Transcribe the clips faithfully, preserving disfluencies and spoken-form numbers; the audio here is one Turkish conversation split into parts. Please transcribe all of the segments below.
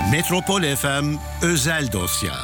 Metropol F M Özel Dosya.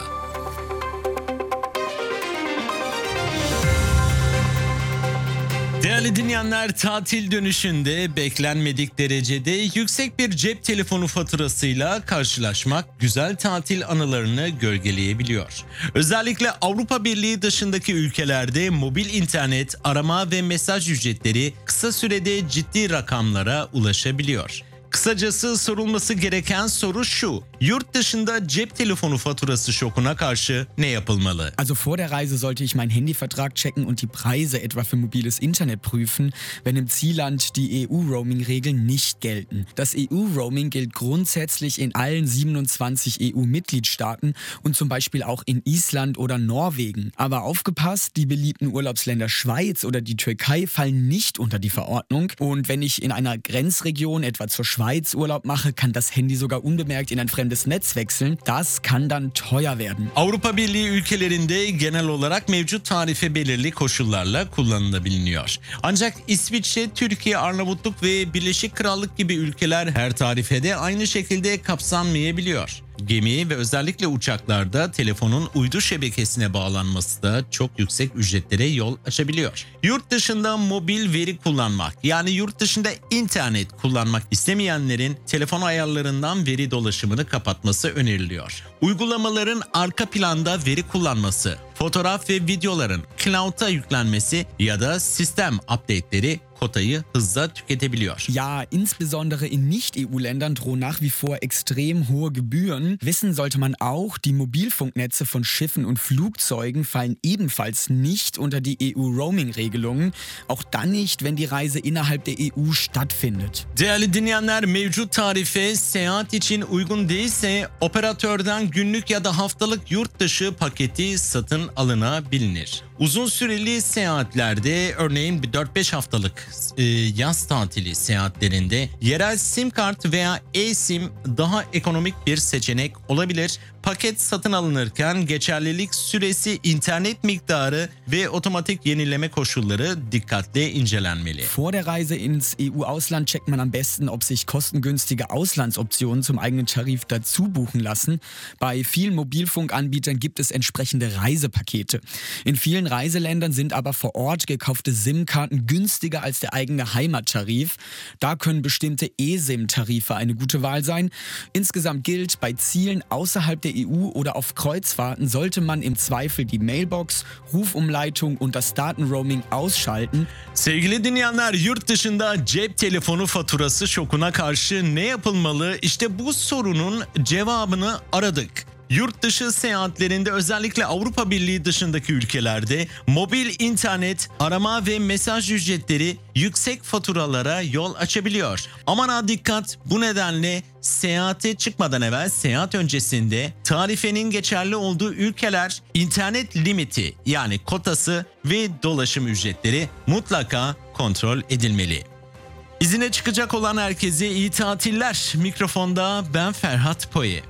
Değerli dinleyenler, tatil dönüşünde beklenmedik derecede yüksek bir cep telefonu faturasıyla karşılaşmak güzel tatil anılarını gölgeleyebiliyor. Özellikle Avrupa Birliği dışındaki ülkelerde mobil internet, arama ve mesaj ücretleri kısa sürede ciddi rakamlara ulaşabiliyor. Kısacası sorulması gereken soru şu: yurt dışında cep telefonu faturası şokuna karşı ne yapılmalı? Also vor der Reise sollte ich meinen Handyvertrag checken und die Preise etwa für mobiles Internet prüfen, wenn im Zielland die E U-Roaming-Regeln nicht gelten. Das E U-Roaming gilt grundsätzlich in allen siebenundzwanzig E U-Mitgliedstaaten und zum Beispiel auch in Island oder Norwegen. Aber aufgepasst, die beliebten Urlaubsländer Schweiz oder die Türkei fallen nicht unter die Verordnung. Und wenn ich in einer Grenzregion, etwa zur Schweiz, Urlaub mache, kann das Handy sogar unbemerkt in ein fremdes Netz wechseln. Das kann dann teuer werden. Avrupa Birliği ülkelerinde genel olarak mevcut tarife belirli koşullarla kullanılabiliyor. Ancak İsviçre, Türkiye, Arnavutluk ve Birleşik Krallık gibi ülkeler her tarifede aynı şekilde kapsanmayabiliyor. Gemi ve özellikle uçaklarda telefonun uydu şebekesine bağlanması da çok yüksek ücretlere yol açabiliyor. Yurt dışında mobil veri kullanmak, yani yurt dışında internet kullanmak istemeyenlerin telefon ayarlarından veri dolaşımını kapatması öneriliyor. Uygulamaların arka planda veri kullanması, fotoğraf ve videoların cloud'a yüklenmesi ya da sistem update'leri kotayı hızla tüketebiliyor. Ja, insbesondere in Nicht-E U-Ländern drohen nach wie vor extrem hohe Gebühren. Wissen sollte man auch, die Mobilfunknetze von Schiffen und Flugzeugen fallen ebenfalls nicht unter die E U-Roaming-Regelungen. Auch dann nicht, wenn die Reise innerhalb der E U stattfindet. Değerli dinleyenler, mevcut tarife seyahat için uygun değilse operatörden günlük ya da haftalık yurt dışı paketi satın alınabilir. Uzun süreli seyahatlerde, örneğin dört beş haftalık e, yaz tatili seyahatlerinde yerel sim kart veya eSIM daha ekonomik bir seçenek olabilir. Paket satın alınırken geçerlilik süresi, internet miktarı ve otomatik yenileme koşulları dikkatle incelenmeli. Vor der Reise ins E U-Ausland checkt man am besten, ob sich kostengünstige Auslandsoptionen zum eigenen Tarif dazu buchen lassen. Bei vielen Mobilfunkanbietern gibt es entsprechende Reisepakete. In vielen Reiseländern sind aber vor Ort gekaufte SIM-Karten günstiger als der eigene Heimattarif. Da können bestimmte eSIM-Tarife eine gute Wahl sein. Insgesamt gilt, bei Zielen außerhalb der E U oder auf Kreuzfahrten sollte man im Zweifel die Mailbox, Rufumleitung und das Datenroaming ausschalten. Sevgili dinleyenler, yurt dışında cep telefonu faturası şokuna karşı ne yapılmalı? İşte bu sorunun cevabını aradık. Yurt dışı seyahatlerinde, özellikle Avrupa Birliği dışındaki ülkelerde mobil internet, arama ve mesaj ücretleri yüksek faturalara yol açabiliyor. Aman ha dikkat, bu nedenle seyahate çıkmadan evvel, seyahat öncesinde tarifenin geçerli olduğu ülkeler internet limiti, yani kotası ve dolaşım ücretleri mutlaka kontrol edilmeli. İzine çıkacak olan herkese iyi tatiller. Mikrofonda ben Ferhat Poye.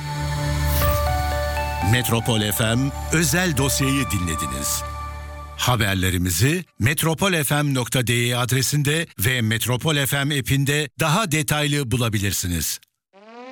Metropol F M Özel Dosya'yı dinlediniz. Haberlerimizi metropol f m nokta d e adresinde ve Metropol F M app'inde daha detaylı bulabilirsiniz.